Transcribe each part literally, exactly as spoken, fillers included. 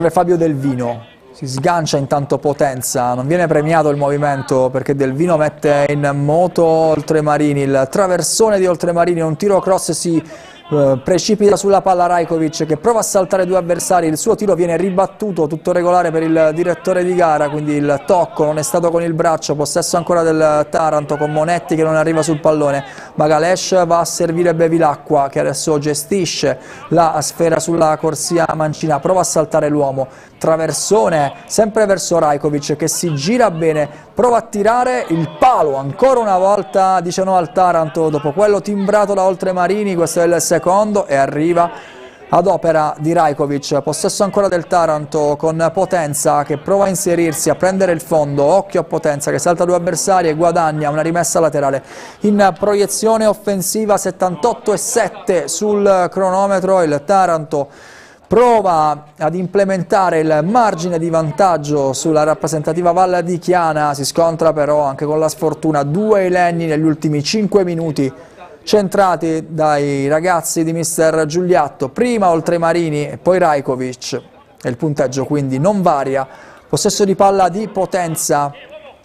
Fabio Del Vino si sgancia intanto Potenza, non viene premiato il movimento perché Del Vino mette in moto Oltremarini, il traversone di Oltremarini, un tiro cross, si eh, precipita sulla palla Rajkovic che prova a saltare due avversari, il suo tiro viene ribattuto, tutto regolare per il direttore di gara, quindi il tocco non è stato con il braccio, possesso ancora del Taranto con Monetti che non arriva sul pallone, Magalesh va a servire Bevilacqua che adesso gestisce la sfera sulla corsia mancina, prova a saltare l'uomo, traversone sempre verso Rajkovic che si gira bene, prova a tirare il palo, ancora una volta dice no al Taranto dopo quello timbrato da Oltremarini, questo è il secondo e arriva ad opera di Rajkovic, possesso ancora del Taranto con Potenza che prova a inserirsi, a prendere il fondo, occhio a Potenza che salta due avversari e guadagna una rimessa laterale in proiezione offensiva, settantotto e sette sul cronometro, il Taranto prova ad implementare il margine di vantaggio sulla rappresentativa Val di Chiana, si scontra però anche con la sfortuna, due Legni negli ultimi cinque minuti centrati dai ragazzi di mister Giuliatto, prima Oltremarini e poi Rajkovic e il punteggio quindi non varia, possesso di palla di Potenza,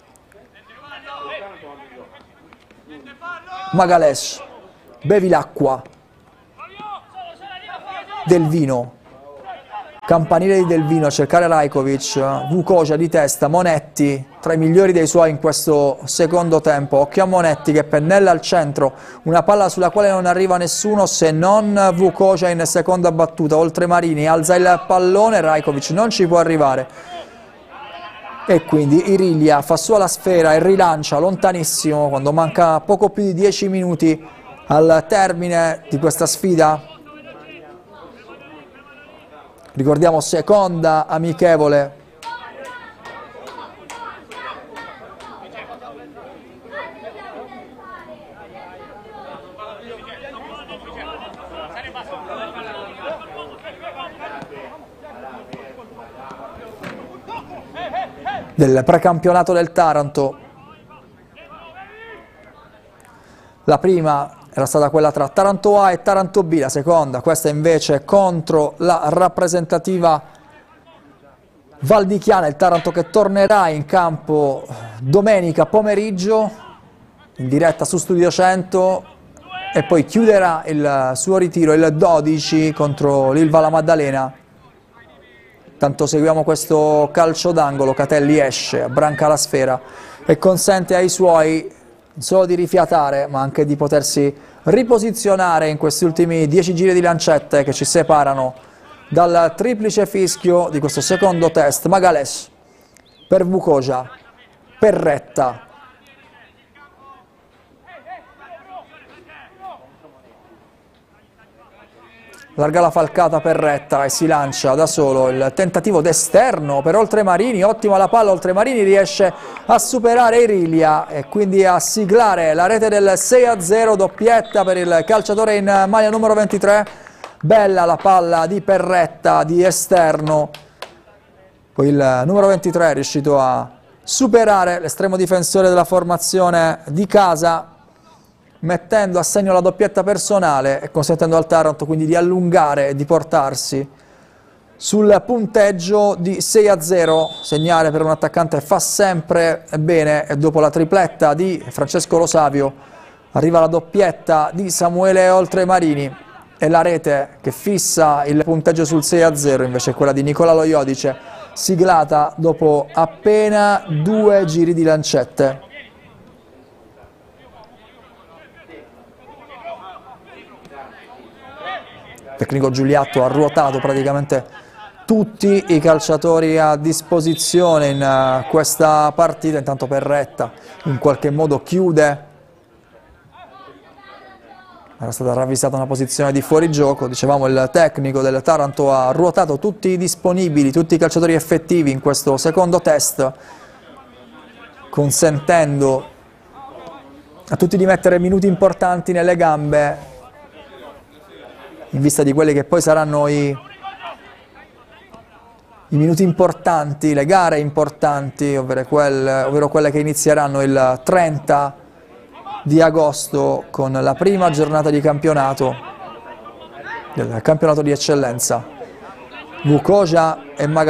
Magalesh, Bevilacqua, Del Vino, campanile di Del Vino a cercare Rajkovic, Vukoja di testa, Monetti tra i migliori dei suoi in questo secondo tempo, occhio a Monetti che pennella al centro, una palla sulla quale non arriva nessuno se non Vukoja in seconda battuta, Oltremarini alza il pallone, Rajkovic non ci può arrivare e quindi Irilia fa sua la sfera e rilancia lontanissimo quando manca poco più di dieci minuti al termine di questa sfida. Ricordiamo seconda amichevole del precampionato del Taranto. La prima era stata quella tra Taranto A e Taranto B, la seconda, questa invece contro la rappresentativa Val di Chiana, il Taranto che tornerà in campo domenica pomeriggio in diretta su Studio cento e poi chiuderà il suo ritiro il dodici contro l'Ilva La Maddalena. Intanto seguiamo questo calcio d'angolo, Catelli esce, abbranca la sfera e consente ai suoi non solo di rifiatare ma anche di potersi riposizionare in questi ultimi dieci giri di lancette che ci separano dal triplice fischio di questo secondo test. Magalesh per Vukoja, per Retta, larga la falcata per Retta e si lancia da solo, il tentativo d'esterno per Oltremarini, ottima la palla, Oltremarini riesce a superare Irilia e quindi a siglare la rete del sei a zero, doppietta per il calciatore in maglia numero ventitré, bella la palla di Perretta di esterno, poi il numero ventitré è riuscito a superare l'estremo difensore della formazione di casa, mettendo a segno la doppietta personale e consentendo al Taranto quindi di allungare e di portarsi sul punteggio di sei a zero, segnare per un attaccante fa sempre bene e dopo la tripletta di Francesco Lo Savio arriva la doppietta di Samuele Oltremarini e la rete che fissa il punteggio sul sei a zero invece è quella di Nicola Lo Iodice, siglata dopo appena due giri di lancette. Tecnico Giuliatto ha ruotato praticamente tutti i calciatori a disposizione in questa partita, intanto Perretta in qualche modo chiude, era stata ravvisata una posizione di fuorigioco, dicevamo il tecnico del Taranto ha ruotato tutti i disponibili, tutti i calciatori effettivi in questo secondo test, consentendo a tutti di mettere minuti importanti nelle gambe in vista di quelli che poi saranno i, i minuti importanti, le gare importanti, ovvero, quel, ovvero quelle che inizieranno il trenta di agosto con la prima giornata di campionato, del campionato di eccellenza. Vukoja e Magalesh.